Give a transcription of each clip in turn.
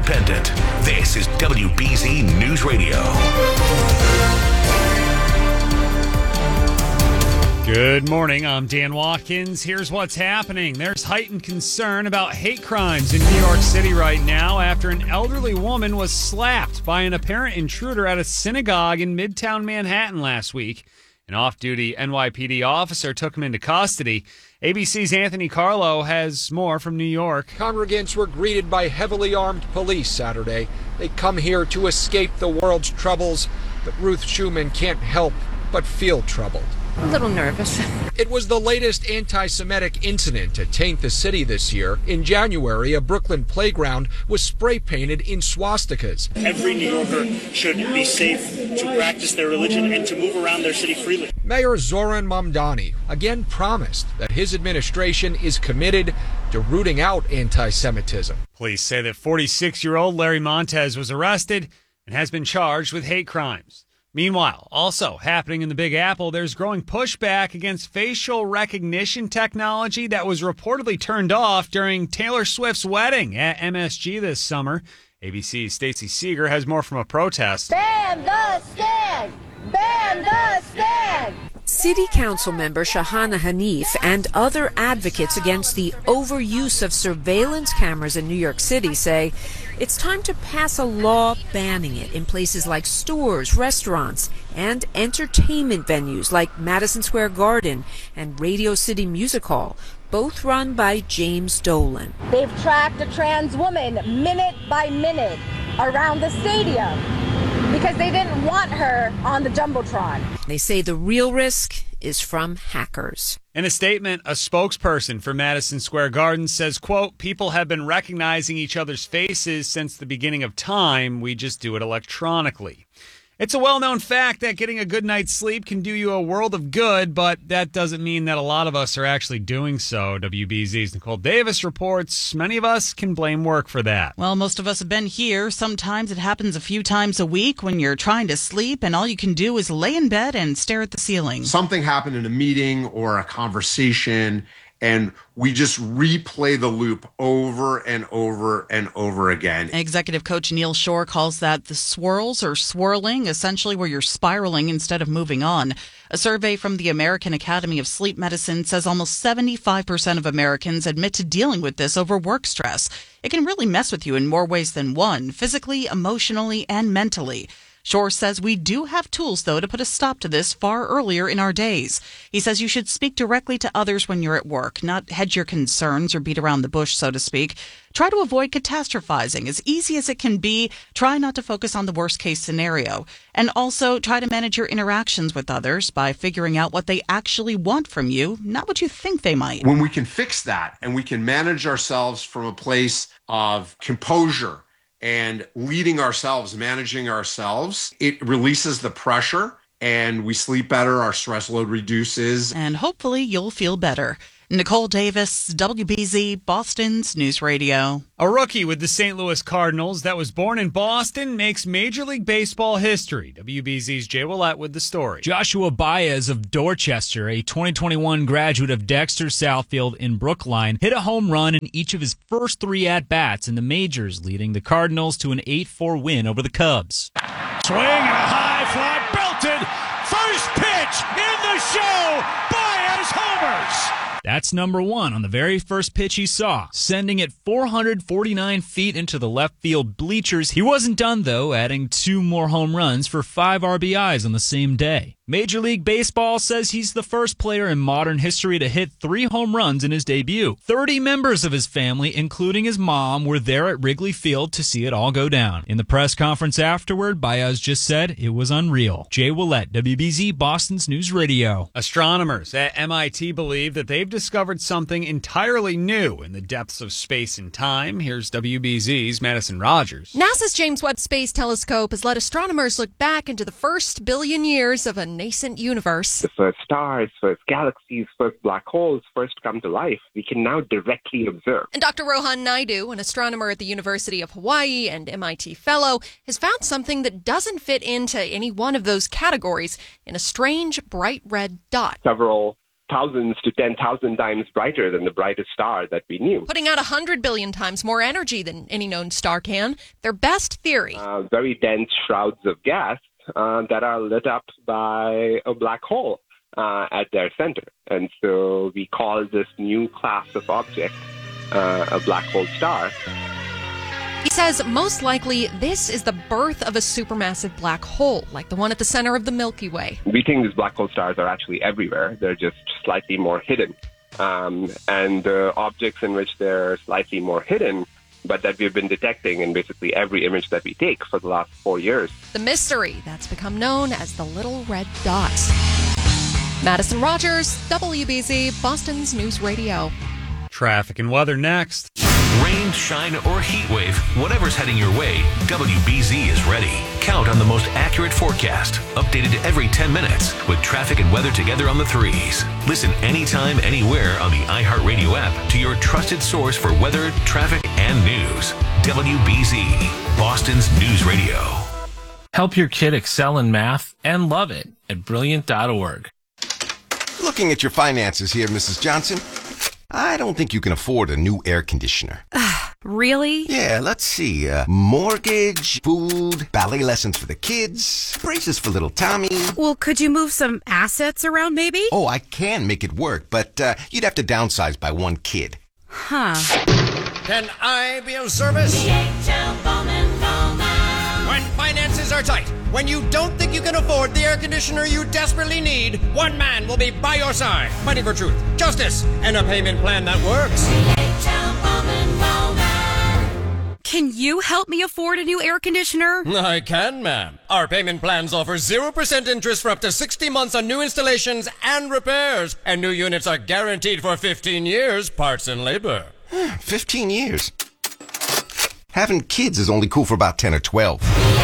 independent. This is WBZ News Radio. Good morning, I'm Dan Watkins. Here's what's happening. There's heightened concern about hate crimes in New York City right now after an elderly woman was slapped by an apparent intruder at a synagogue in Midtown Manhattan last week. An off-duty NYPD officer took him into custody. ABC's Anthony Carlo has more from New York. Congregants were greeted by heavily armed police Saturday. They come here to escape the world's troubles, but Ruth Schuman can't help but feel troubled. A little nervous. It was the latest anti-Semitic incident to taint the city this year. In January, a Brooklyn playground was spray-painted in swastikas. Every New Yorker should be safe to practice their religion and to move around their city freely. Mayor Zoran Mamdani again promised that his administration is committed to rooting out anti-Semitism. Police say that 46-year-old Larry Montez was arrested and has been charged with hate crimes. Meanwhile, also happening in the Big Apple, there's growing pushback against facial recognition technology that was reportedly turned off during Taylor Swift's wedding at MSG this summer. ABC's Stacey Seeger has more from a protest. Ban the skag! Ban the skag! City Council member Shahana Hanif and other advocates against the overuse of surveillance cameras in New York City say it's time to pass a law banning it in places like stores, restaurants, and entertainment venues like Madison Square Garden and Radio City Music Hall, both run by James Dolan. They've tracked a trans woman minute by minute around the stadium because they didn't want her on the Jumbotron. They say the real risk is from hackers. In a statement, a spokesperson for Madison Square Garden says, quote, people have been recognizing each other's faces since the beginning of time. We just do it electronically. It's a well-known fact that getting a good night's sleep can do you a world of good, but that doesn't mean that a lot of us are actually doing so. WBZ's Nicole Davis reports many of us can blame work for that. Well, most of us have been here. Sometimes it happens a few times a week when you're trying to sleep and all you can do is lay in bed and stare at the ceiling. Something happened in a meeting or a conversation, and we just replay the loop over and over and over again. Executive coach Neil Shore calls that the swirls or swirling, essentially where you're spiraling instead of moving on. A survey from the American Academy of Sleep Medicine says almost 75% of Americans admit to dealing with this over work stress. It can really mess with you in more ways than one, physically, emotionally, and mentally. Shore says we do have tools, though, to put a stop to this far earlier in our days. He says you should speak directly to others when you're at work, not hedge your concerns or beat around the bush, so to speak. Try to avoid catastrophizing. As easy as it can be, try not to focus on the worst-case scenario. And also try to manage your interactions with others by figuring out what they actually want from you, not what you think they might. When we can fix that and we can manage ourselves from a place of composure and leading ourselves, managing ourselves, it releases the pressure and we sleep better, our stress load reduces. And hopefully you'll feel better. Nicole Davis, WBZ, Boston's News Radio. A rookie with the St. Louis Cardinals that was born in Boston makes Major League Baseball history. WBZ's Jay Willett with the story. Joshua Baez of Dorchester, a 2021 graduate of Dexter Southfield in Brookline, hit a home run in each of his first 3 at-bats in the majors, leading the Cardinals to an 8-4 win over the Cubs. Swing and a high fly, belted, first pitch in the show, Baez homers. That's number 1 on the very first pitch he saw, sending it 449 feet into the left field bleachers. He wasn't done, though, adding 2 more home runs for 5 RBIs on the same day. Major League Baseball says he's the first player in modern history to hit 3 home runs in his debut. 30 members of his family, including his mom, were there at Wrigley Field to see it all go down. In the press conference afterward, Baez just said it was unreal. Jay Willett, WBZ, Boston's News Radio. Astronomers at MIT believe that they've discovered something entirely new in the depths of space and time. Here's WBZ's Madison Rogers. NASA's James Webb Space Telescope has let astronomers look back into the first billion years of a nascent universe. The first stars, first galaxies, first black holes first come to life. We can now directly observe. And Dr. Rohan Naidu, an astronomer at the University of Hawaii and MIT fellow, has found something that doesn't fit into any one of those categories in a strange bright red dot. Several thousands to 10,000 times brighter than the brightest star that we knew. Putting out 100 billion times more energy than any known star can. Their best theory. Very dense shrouds of gas that are lit up by a black hole at their center. And so we call this new class of object a black hole star. He says most likely this is the birth of a supermassive black hole, like the one at the center of the Milky Way. We think these black hole stars are actually everywhere. They're just slightly more hidden. And the objects in which they're slightly more hidden, but that we've been detecting in basically every image that we take for the last 4 years. The mystery that's become known as the Little Red Dot. Madison Rogers, WBZ, Boston's News Radio. Traffic and weather next. Rain, shine, or heat wave, whatever's heading your way, WBZ is ready. Count on the most accurate forecast, updated every 10 minutes, with traffic and weather together on the threes. Listen anytime, anywhere on the iHeartRadio app to your trusted source for weather, traffic, and news. WBZ, Boston's News Radio. Help your kid excel in math and love it at Brilliant.org. Looking at your finances here, Mrs. Johnson, I don't think you can afford a new air conditioner. Really? Yeah, let's see. Mortgage, food, ballet lessons for the kids, braces for little Tommy. Well, could you move some assets around, maybe? Oh, I can make it work, but you'd have to downsize by one kid. Huh. Can I be of service? When finances are tight, when you don't think you can afford the air conditioner you desperately need, one man will be by your side, fighting for truth, justice, and a payment plan that works. Can you help me afford a new air conditioner? I can, ma'am. Our payment plans offer 0% interest for up to 60 months on new installations and repairs, and new units are guaranteed for 15 years, parts and labor. 15 years? Having kids is only cool for about 10 or 12.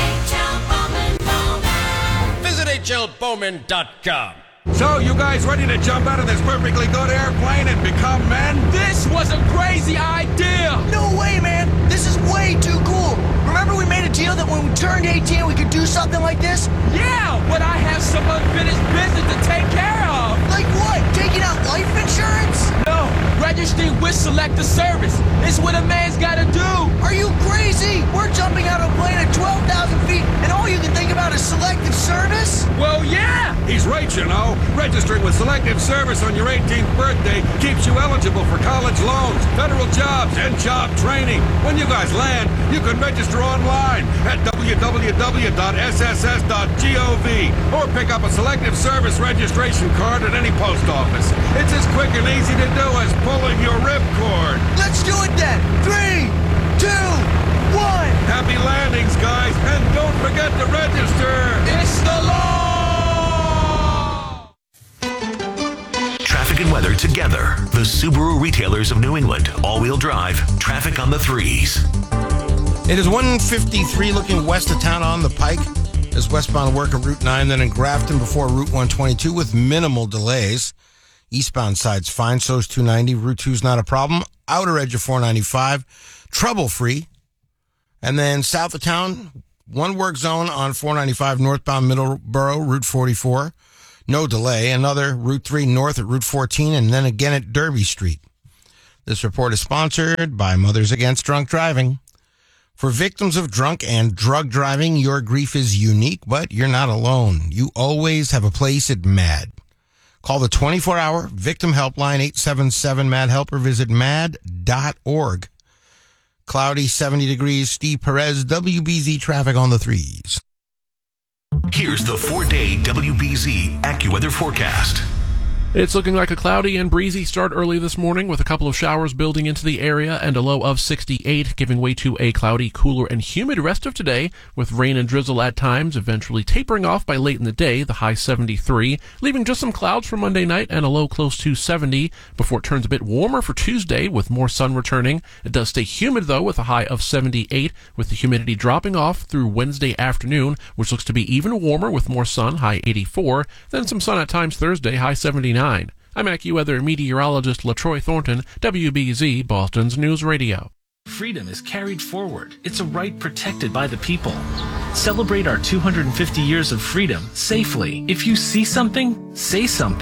Visit HLBowman.com. So, you guys ready to jump out of this perfectly good airplane and become men? This was a crazy idea! No way, man! This is way too cool! Remember we made a deal that when we turned 18 we could do something like this? Yeah, but I have some unfinished business to take care of! Like what? Taking out life insurance? No, registering with Selective Service. It's what a man's gotta do! Are you crazy? We're jumping out of a plane at 12,000 feet and all you can think about is Selective Service? Well, yeah! He's right, you know. Registering with Selective Service on your 18th birthday keeps you eligible for college loans, federal jobs, and job training. When you guys land, you can register online at www.sss.gov or pick up a Selective Service registration card at any post office. It's as quick and easy to do as pulling your ripcord. Let's do it then! 3, 2, 1! Happy landings, guys, and don't forget to register! It's the law! Traffic and weather together. The Subaru retailers of New England. All-wheel drive. Traffic on the threes. It is 153 looking west of town on the Pike. There's westbound work at Route 9, then in Grafton before Route 122 with minimal delays. Eastbound side's fine, so is 290. Route 2's not a problem. Outer edge of 495, trouble-free. And then south of town, one work zone on 495 northbound Middleborough, Route 44. No delay. Another Route 3 north at Route 14 and then again at Derby Street. This report is sponsored by Mothers Against Drunk Driving. For victims of drunk and drug driving, your grief is unique, but you're not alone. You always have a place at MAD. Call the 24-hour victim helpline 877-MAD-HELP or visit mad.org. Cloudy, 70 degrees. Steve Perez, WBZ traffic on the threes. Here's the 4-day WBZ AccuWeather forecast. It's looking like a cloudy and breezy start early this morning with a couple of showers building into the area and a low of 68, giving way to a cloudy, cooler, and humid rest of today with rain and drizzle at times, eventually tapering off by late in the day, the high 73, leaving just some clouds for Monday night and a low close to 70 before it turns a bit warmer for Tuesday with more sun returning. It does stay humid, though, with a high of 78, with the humidity dropping off through Wednesday afternoon, which looks to be even warmer with more sun, high 84, then some sun at times Thursday, high 79. I'm AccuWeather meteorologist LaTroy Thornton, WBZ, Boston's News Radio. Freedom is carried forward. It's a right protected by the people. Celebrate our 250 years of freedom safely. If you see something, say something.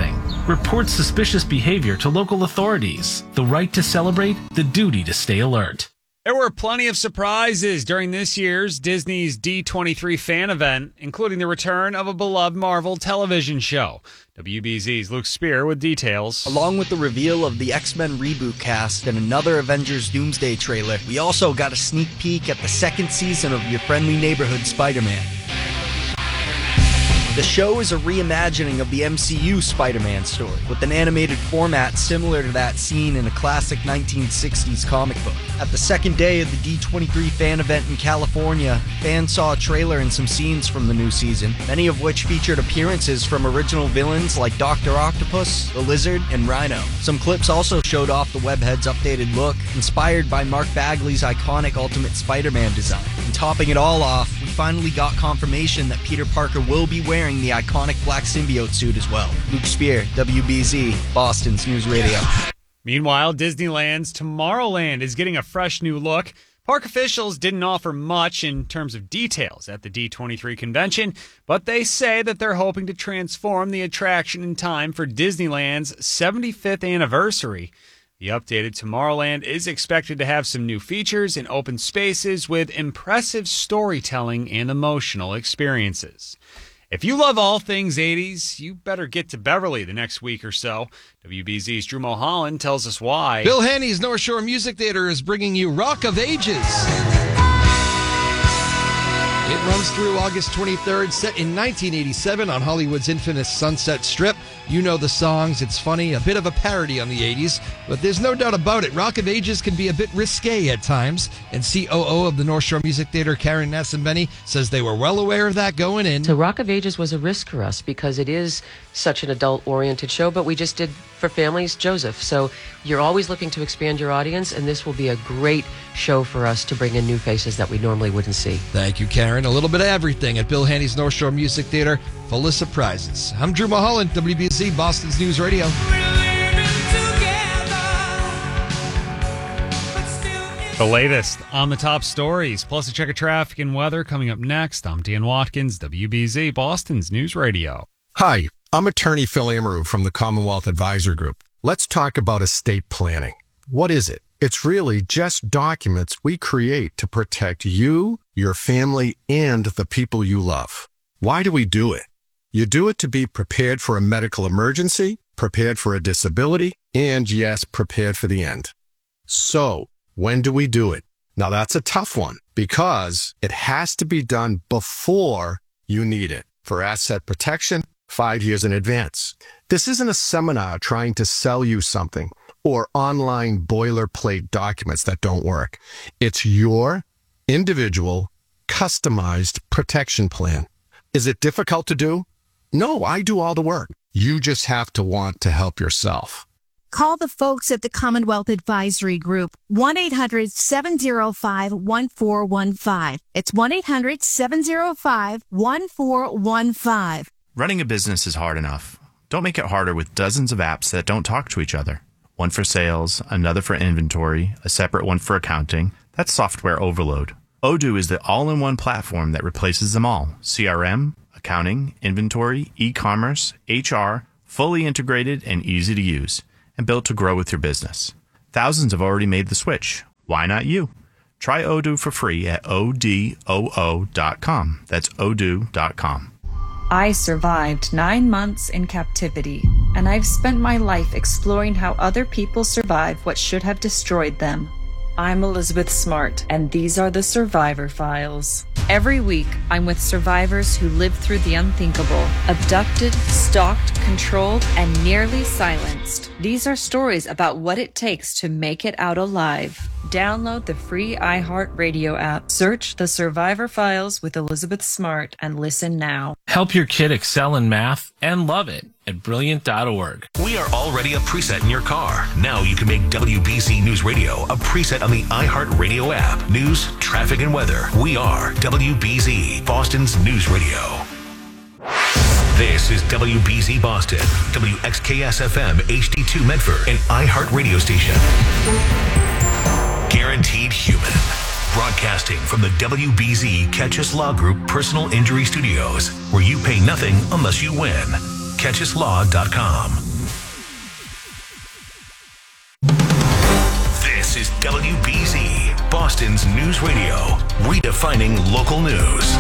Report suspicious behavior to local authorities. The right to celebrate, the duty to stay alert. There were plenty of surprises during this year's Disney's D23 fan event, including the return of a beloved Marvel television show. WBZ's Luke Spear with details. Along with the reveal of the X-Men reboot cast and another Avengers Doomsday trailer, we also got a sneak peek at the second season of Your Friendly Neighborhood Spider-Man. The show is a reimagining of the MCU Spider-Man story, with an animated format similar to that seen in a classic 1960s comic book. At the second day of the D23 fan event in California, fans saw a trailer and some scenes from the new season, many of which featured appearances from original villains like Dr. Octopus, the Lizard, and Rhino. Some clips also showed off the webhead's updated look, inspired by Mark Bagley's iconic Ultimate Spider-Man design. And topping it all off, we finally got confirmation that Peter Parker will be wearing the iconic black symbiote suit as well. Luke Spear, WBZ, Boston's News Radio. Meanwhile, Disneyland's Tomorrowland is getting a fresh new look. Park officials didn't offer much in terms of details at the D23 convention, but they say that they're hoping to transform the attraction in time for Disneyland's 75th anniversary. The updated Tomorrowland is expected to have some new features and open spaces with impressive storytelling and emotional experiences. If you love all things 80s, you better get to Beverly the next week or so. WBZ's Drew Mulholland tells us why. Bill Haney's North Shore Music Theater is bringing you Rock of Ages. It runs through August 23rd, set in 1987 on Hollywood's infamous Sunset Strip. You know the songs, it's funny, a bit of a parody on the 80s, but there's no doubt about it, Rock of Ages can be a bit risque at times, and COO of the North Shore Music Theater, Karen Nassenbenny, says they were well aware of that going in. So Rock of Ages was a risk for us because it is such an adult-oriented show, but we just did for families Joseph. So you're always looking to expand your audience, and this will be a great show for us to bring in new faces that we normally wouldn't see. Thank you, Karen. A little bit of everything at Bill Haney's North Shore Music Theater, full of surprises. I'm Drew Mulholland, WBZ, Boston's News Radio. The latest on the top stories, plus a check of traffic and weather coming up next. I'm Dan Watkins, WBZ, Boston's News Radio. Hi, I'm attorney Phil Amaru from the Commonwealth Advisor Group. Let's talk about estate planning. What is it? It's really just documents we create to protect you, your family, and the people you love. Why do we do it? You do it to be prepared for a medical emergency, prepared for a disability, and yes, prepared for the end. So, when do we do it? Now that's a tough one because it has to be done before you need it. For asset protection, 5 years in advance. This isn't a seminar trying to sell you something or online boilerplate documents that don't work. It's your individual, customized protection plan. Is it difficult to do? No, I do all the work. You just have to want to help yourself. Call the folks at the Commonwealth Advisory Group, 1-800-705-1415. It's 1-800-705-1415. Running a business is hard enough. Don't make it harder with dozens of apps that don't talk to each other. One for sales, another for inventory, a separate one for accounting. That's software overload. Odoo is the all-in-one platform that replaces them all. CRM, accounting, inventory, e-commerce, HR, fully integrated and easy to use, and built to grow with your business. Thousands have already made the switch. Why not you? Try Odoo for free at odoo.com. That's odoo.com. I survived 9 months in captivity, and I've spent my life exploring how other people survive what should have destroyed them. I'm Elizabeth Smart, and these are the Survivor Files. Every week, I'm with survivors who lived through the unthinkable, abducted, stalked, controlled, and nearly silenced. These are stories about what it takes to make it out alive. Download the free iHeartRadio app. Search The Survivor Files with Elizabeth Smart and listen now. Help your kid excel in math and love it at Brilliant.org. We are already a preset in your car. Now you can make WBZ News Radio a preset on the iHeartRadio app. News, traffic, and weather. We are WBZ, Boston's News Radio. This is WBZ Boston, WXKS-FM HD2 Medford, and iHeart Radio Station. Guaranteed Human. Broadcasting from the WBZ Catchus Law Group Personal Injury Studios, where you pay nothing unless you win. CatchusLaw.com. WBZ, Boston's News Radio, redefining local news.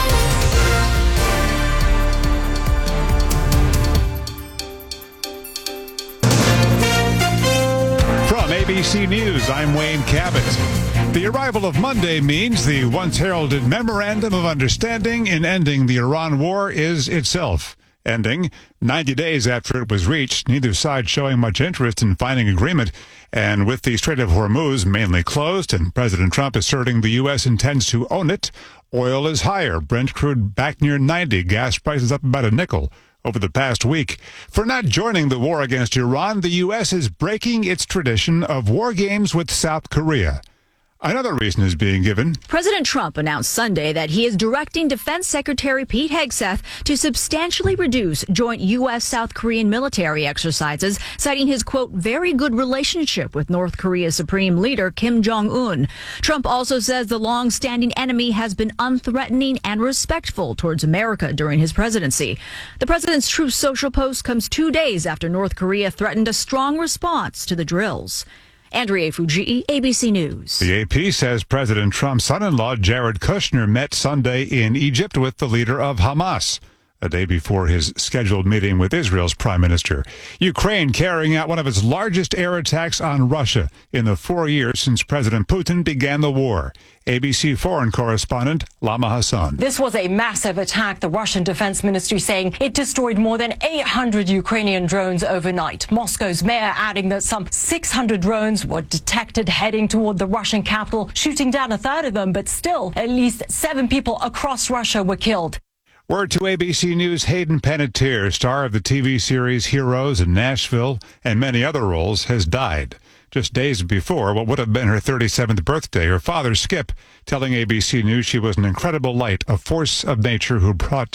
From ABC News, I'm Wayne Cabot. The arrival of Monday means the once heralded Memorandum of Understanding in ending the Iran war is itself ending 90 days after it was reached, neither side showing much interest in finding agreement. And with the Strait of Hormuz mainly closed and President Trump asserting the U.S. intends to own it, oil is higher. Brent crude back near 90, gas prices up about a nickel over the past week. For not joining the war against Iran, the U.S. is breaking its tradition of war games with South Korea. Another reason is being given. President Trump announced Sunday that he is directing Defense Secretary Pete Hegseth to substantially reduce joint U.S.-South Korean military exercises, citing his, quote, very good relationship with North Korea's Supreme Leader Kim Jong-un. Trump also says the long-standing enemy has been unthreatening and respectful towards America during his presidency. The president's Truth Social post comes 2 days after North Korea threatened a strong response to the drills. Andrea Fujii, ABC News. The AP says President Trump's son-in-law, Jared Kushner, met Sunday in Egypt with the leader of Hamas, a day before his scheduled meeting with Israel's prime minister. Ukraine carrying out one of its largest air attacks on Russia in the 4 years since President Putin began the war. ABC foreign correspondent Lama Hassan. This was a massive attack, the Russian Defense Ministry saying it destroyed more than 800 Ukrainian drones overnight. Moscow's mayor adding that some 600 drones were detected heading toward the Russian capital, shooting down a third of them, but still at least 7 people across Russia were killed. Word to ABC News' Hayden Panettiere, star of the TV series Heroes in Nashville and many other roles, has died. Just days before what would have been her 37th birthday, her father, Skip, telling ABC News she was an incredible light, a force of nature who brought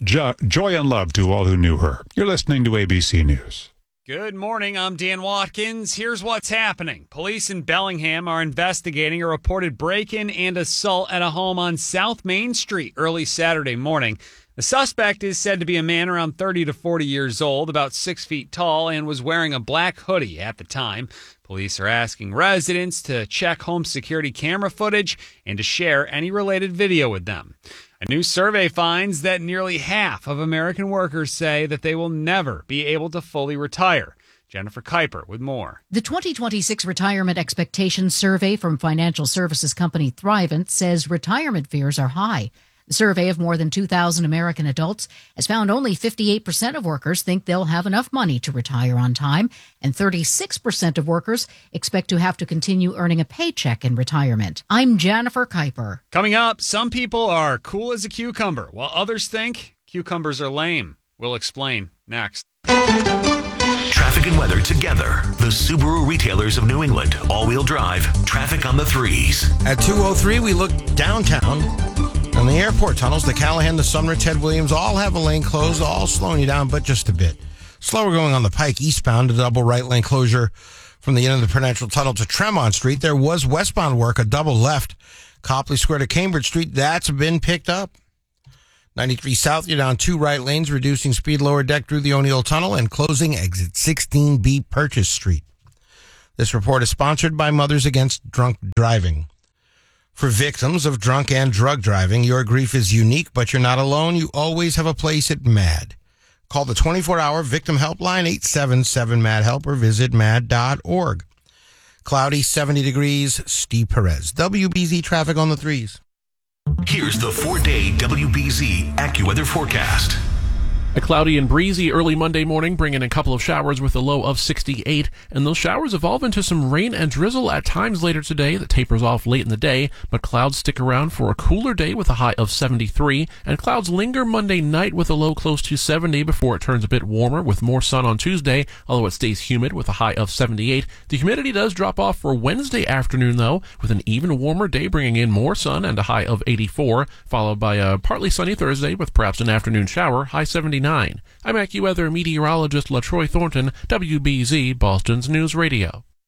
joy and love to all who knew her. You're listening to ABC News. Good morning, I'm Dan Watkins. Here's what's happening. Police in Bellingham are investigating a reported break-in and assault at a home on South Main Street early Saturday morning. The suspect is said to be a man around 30 to 40 years old, about 6 feet tall, and was wearing a black hoodie at the time. Police are asking residents to check home security camera footage and to share any related video with them. A new survey finds that nearly half of American workers say that they will never be able to fully retire. Jennifer Kuiper with more. The 2026 Retirement Expectations Survey from financial services company Thrivent says retirement fears are high. The survey of more than 2,000 American adults has found only 58% of workers think they'll have enough money to retire on time, and 36% of workers expect to have to continue earning a paycheck in retirement. I'm Jennifer Kuiper. Coming up, some people are cool as a cucumber, while others think cucumbers are lame. We'll explain next. Traffic and weather together. The Subaru retailers of New England. All-wheel drive. Traffic on the 3s. At 2:03, we look downtown. On the airport tunnels, the Callahan, the Sumner, Ted Williams all have a lane closed, all slowing you down, but just a bit. Slower going on the Pike eastbound, a double right lane closure from the end of the Prudential Tunnel to Tremont Street. There was westbound work, a double left. Copley Square to Cambridge Street, that's been picked up. 93 South, you're down 2 right lanes, reducing speed lower deck through the O'Neill Tunnel and closing exit 16B Purchase Street. This report is sponsored by Mothers Against Drunk Driving. For victims of drunk and drug driving, your grief is unique, but you're not alone. You always have a place at MAD. Call the 24-hour victim helpline, 877-MAD-HELP, or visit mad.org. Cloudy, 70 degrees, Steve Perez. WBZ traffic on the 3s. Here's the 4-day WBZ AccuWeather forecast. A cloudy and breezy early Monday morning, bringing a couple of showers with a low of 68, and those showers evolve into some rain and drizzle at times later today that tapers off late in the day, but clouds stick around for a cooler day with a high of 73, and clouds linger Monday night with a low close to 70 before it turns a bit warmer with more sun on Tuesday, although it stays humid with a high of 78. The humidity does drop off for Wednesday afternoon, though, with an even warmer day bringing in more sun and a high of 84, followed by a partly sunny Thursday with perhaps an afternoon shower, high 79. I'm AccuWeather meteorologist LaTroy Thornton, WBZ, Boston's News Radio.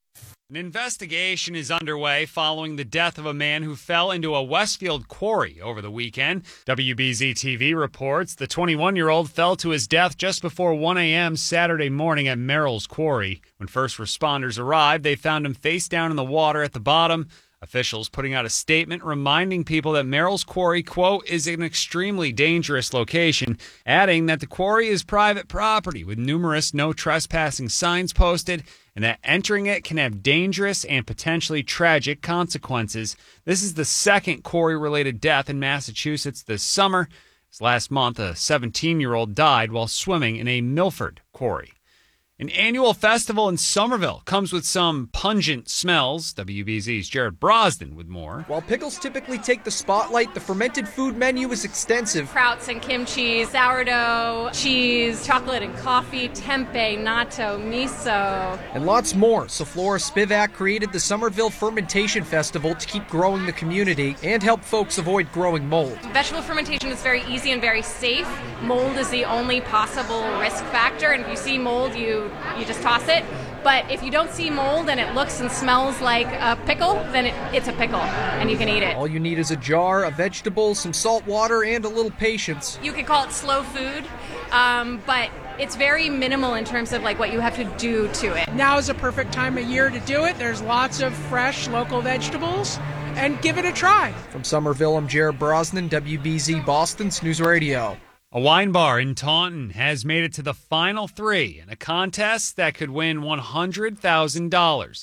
An investigation is underway following the death of a man who fell into a Westfield quarry over the weekend. WBZ-TV reports the 21-year-old fell to his death just before 1 a.m. Saturday morning at Merrill's Quarry. When first responders arrived, they found him face down in the water at the bottom. Officials putting out a statement reminding people that Merrill's Quarry, quote, is an extremely dangerous location, adding that the quarry is private property with numerous no trespassing signs posted and that entering it can have dangerous and potentially tragic consequences. This is the second quarry-related death in Massachusetts this summer. Last month, a 17-year-old died while swimming in a Milford quarry. An annual festival in Somerville comes with some pungent smells. WBZ's Jared Brosden with more. While pickles typically take the spotlight, the fermented food menu is extensive. Krauts and kimchi, sourdough, cheese, chocolate and coffee, tempeh, natto, miso. And lots more. So Flora Spivak created the Somerville Fermentation Festival to keep growing the community and help folks avoid growing mold. Vegetable fermentation is very easy and very safe. Mold is the only possible risk factor, and if you see mold, you just toss it. But if you don't see mold and it looks and smells like a pickle, then it's a pickle and you can eat it. All you need is a jar, a vegetable, some salt water, and a little patience. You could call it slow food, but it's very minimal in terms of like what you have to do to it. Now is a perfect time of year to do it. There's lots of fresh local vegetables, and give it a try. From Somerville, I'm Jared Brosnan, WBZ Boston's News Radio. A wine bar in Taunton has made it to the final three in a contest that could win $100,000.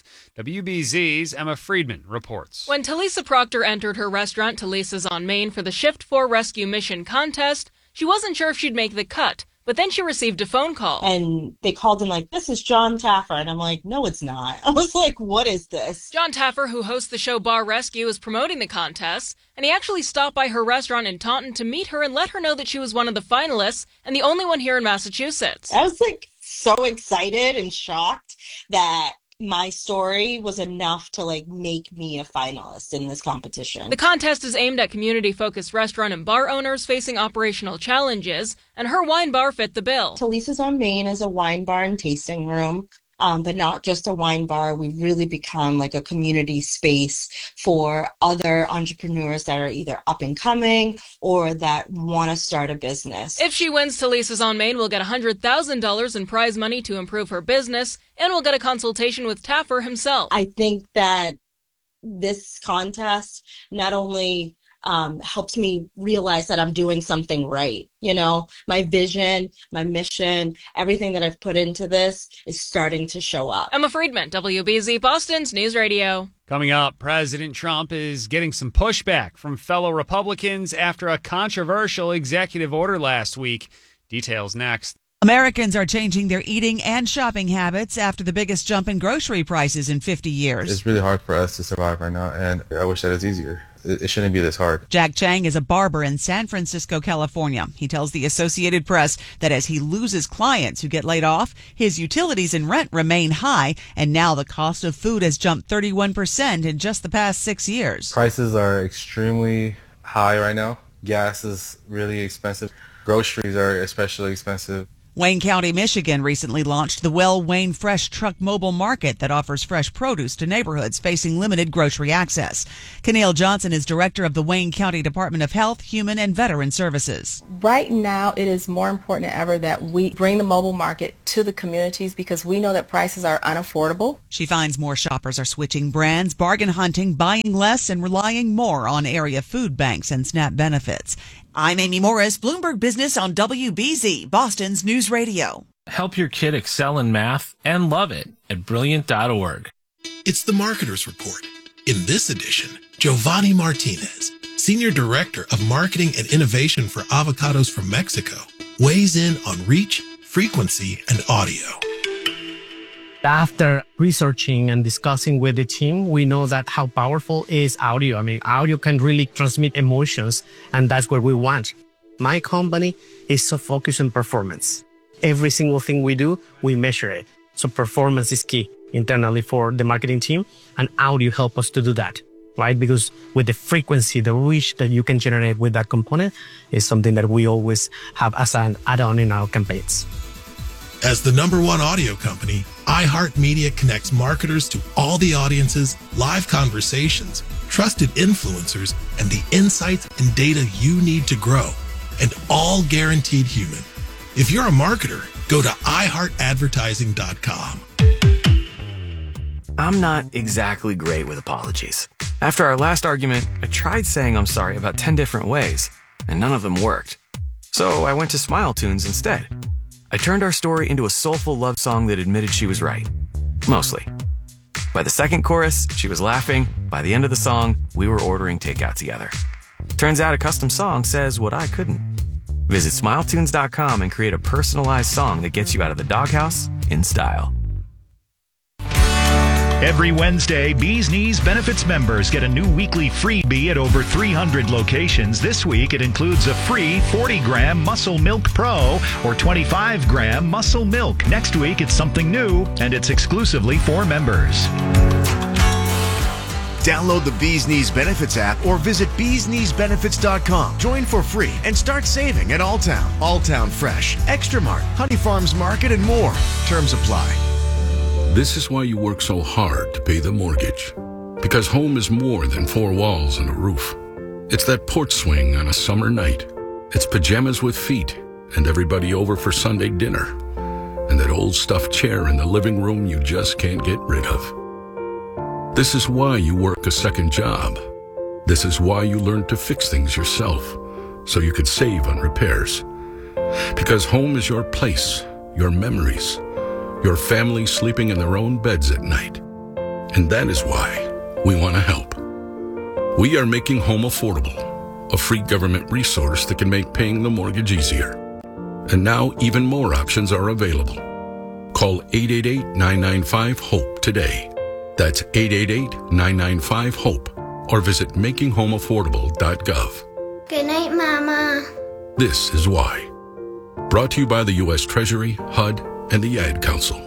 WBZ's Emma Friedman reports. When Talisa Proctor entered her restaurant, Talisa's on Main, for the Shift 4 Rescue Mission contest, she wasn't sure if she'd make the cut. But then she received a phone call. And they called in like, this is John Taffer. And I'm like, no, it's not. I was like, what is this? John Taffer, who hosts the show Bar Rescue, is promoting the contest. And he actually stopped by her restaurant in Taunton to meet her and let her know that she was one of the finalists and the only one here in Massachusetts. I was like so excited and shocked that my story was enough to like make me a finalist in this competition. The contest is aimed at community-focused restaurant and bar owners facing operational challenges, and her wine bar fit the bill. Talisa's on Main is a wine bar and tasting room. But not just a wine bar. We've really become like a community space for other entrepreneurs that are either up and coming or that want to start a business. If she wins, Talisa's on Main will get $100,000 in prize money to improve her business and will get a consultation with Taffer himself. I think that this contest not only helps me realize that I'm doing something right. You know, my vision, my mission, everything that I've put into this is starting to show up. Emma Friedman, WBZ Boston's News Radio. Coming up, President Trump is getting some pushback from fellow Republicans after a controversial executive order last week. Details next. Americans are changing their eating and shopping habits after the biggest jump in grocery prices in 50 years. It's really hard for us to survive right now, and I wish that it was easier. It shouldn't be this hard. Jack Chang is a barber in San Francisco, California. He tells the Associated Press that as he loses clients who get laid off, his utilities and rent remain high, and now the cost of food has jumped 31% in just the past 6 years. Prices are extremely high right now. Gas is really expensive. Groceries are especially expensive. Wayne County, Michigan recently launched the Well Wayne Fresh Truck Mobile Market that offers fresh produce to neighborhoods facing limited grocery access. Keneal Johnson is director of the Wayne County Department of Health, Human and Veteran Services. Right now, it is more important than ever that we bring the mobile market to the communities because we know that prices are unaffordable. She finds more shoppers are switching brands, bargain hunting, buying less, and relying more on area food banks and SNAP benefits. I'm Amy Morris, Bloomberg Business on WBZ, Boston's News Radio. Help your kid excel in math and love it at Brilliant.org. It's the Marketer's Report. In this edition, Giovanni Martinez, Senior Director of Marketing and Innovation for Avocados from Mexico, weighs in on reach, frequency, and audio. After researching and discussing with the team, we know that how powerful is audio. I mean, audio can really transmit emotions, and that's what we want. My company is so focused on performance. Every single thing we do, we measure it. So performance is key internally for the marketing team, and audio help us to do that, right? Because with the frequency, the reach that you can generate with that component is something that we always have as an add-on in our campaigns. As the #1 audio company, iHeartMedia connects marketers to all the audiences, live conversations, trusted influencers, and the insights and data you need to grow, and all guaranteed human. If you're a marketer, go to iHeartAdvertising.com. I'm not exactly great with apologies. After our last argument, I tried saying I'm sorry about 10 different ways, and none of them worked. So I went to Smile Tunes instead. I turned our story into a soulful love song that admitted she was right. Mostly. By the second chorus, she was laughing. By the end of the song, we were ordering takeout together. Turns out a custom song says what I couldn't. Visit SmileTunes.com and create a personalized song that gets you out of the doghouse in style. Every Wednesday, Bee's Knees Benefits members get a new weekly freebie at over 300 locations. This week, it includes a free 40-gram Muscle Milk Pro or 25-gram Muscle Milk. Next week, it's something new, and it's exclusively for members. Download the Bee's Knees Benefits app or visit beeskneesbenefits.com. Join for free and start saving at Alltown, Alltown Fresh, Extra Mart, Honey Farms Market, and more. Terms apply. This is why you work so hard to pay the mortgage. Because home is more than 4 walls and a roof. It's that porch swing on a summer night. It's pajamas with feet and everybody over for Sunday dinner. And that old stuffed chair in the living room you just can't get rid of. This is why you work a second job. This is why you learn to fix things yourself, so you could save on repairs. Because home is your place, your memories, your family sleeping in their own beds at night. And that is why we want to help. We are making home affordable, a free government resource that can make paying the mortgage easier. And now even more options are available. Call 888-995-HOPE today. That's 888-995-HOPE or visit makinghomeaffordable.gov. Good night, Mama. This is why. Brought to you by the U.S. Treasury, HUD, and the Ad Council.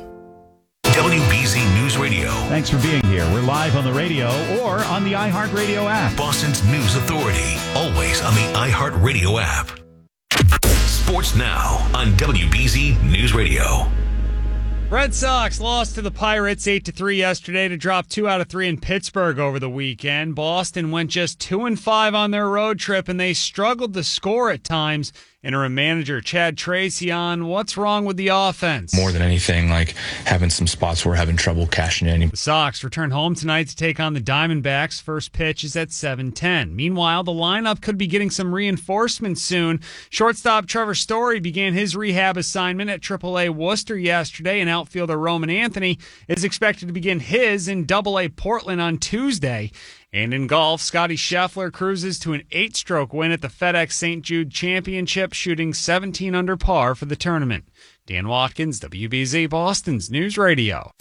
WBZ News Radio. Thanks for being here. We're live on the radio or on the iHeartRadio app. Boston's News Authority. Always on the iHeartRadio app. Sports now on WBZ News Radio. Red Sox lost to the Pirates 8-3 yesterday to drop 2 out of 3 in Pittsburgh over the weekend. Boston went just 2-5 on their road trip, and they struggled to score at times. Interim manager Chad Tracy on what's wrong with the offense. More than anything, like having some spots where we're having trouble cashing in. The Sox return home tonight to take on the Diamondbacks. First pitch is at 7:10. Meanwhile, the lineup could be getting some reinforcements soon. Shortstop Trevor Story began his rehab assignment at AAA Worcester yesterday, and outfielder Roman Anthony is expected to begin his in AA Portland on Tuesday. And in golf, Scotty Scheffler cruises to an 8-stroke win at the FedEx St. Jude Championship, shooting 17 under par for the tournament. Dan Watkins, WBZ Boston's News Radio.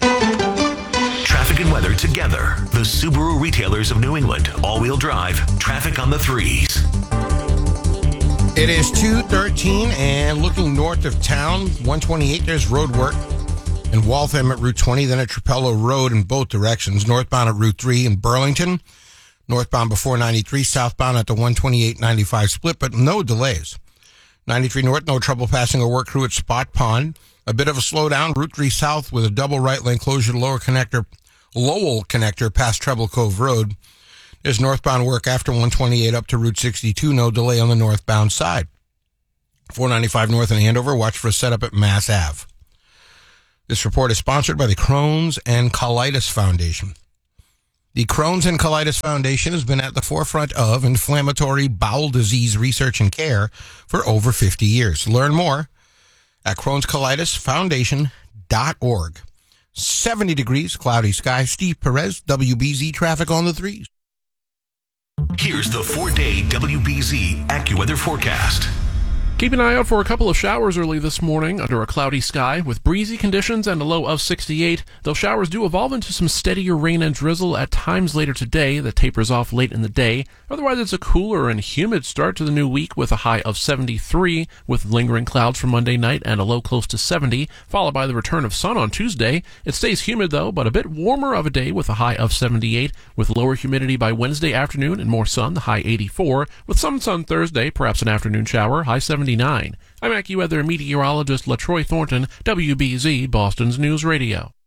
Traffic and weather together. The Subaru retailers of New England. All-wheel drive. Traffic on the 3s. It is 2:13 and looking north of town, 128, there's road work. In Waltham at Route 20, then at Trapello Road in both directions. Northbound at Route 3 in Burlington. Northbound before 93, southbound at the 128-95 split, but no delays. 93 North, no trouble passing a work crew at Spot Pond. A bit of a slowdown, Route 3 South with a double right lane closure to Lowell Connector past Treble Cove Road. There's northbound work after 128 up to Route 62, no delay on the northbound side. 495 North in Andover, watch for a setup at Mass Ave. This report is sponsored by the Crohn's and Colitis Foundation. The Crohn's and Colitis Foundation has been at the forefront of inflammatory bowel disease research and care for over 50 years. Learn more at Crohn'sColitisFoundation.org. 70 degrees, cloudy sky. Steve Perez, WBZ traffic on the 3s. Here's the 4-day WBZ AccuWeather forecast. Keep an eye out for a couple of showers early this morning under a cloudy sky with breezy conditions and a low of 68. Those showers do evolve into some steadier rain and drizzle at times later today that tapers off late in the day. Otherwise, it's a cooler and humid start to the new week with a high of 73 with lingering clouds for Monday night and a low close to 70, followed by the return of sun on Tuesday. It stays humid, though, but a bit warmer of a day with a high of 78 with lower humidity by Wednesday afternoon and more sun, the high 84, with some sun Thursday, perhaps an afternoon shower, high 70. 79. I'm AccuWeather meteorologist LaTroy Thornton, WBZ Boston's News Radio.